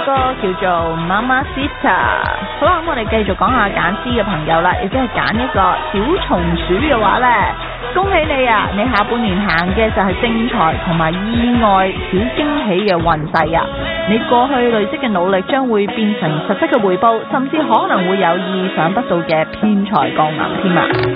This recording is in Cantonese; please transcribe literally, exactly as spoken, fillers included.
歌叫做 Mamacita。好啦，咁我哋繼續講下揀 C 嘅朋友啦，亦即係揀一個小松鼠嘅話呢，恭喜你啊！你下半年行嘅就係正財同埋意外小驚喜嘅運勢啊！你過去累積嘅努力將會變成實質嘅回報，甚至可能會有意想不到嘅偏財降臨添啊！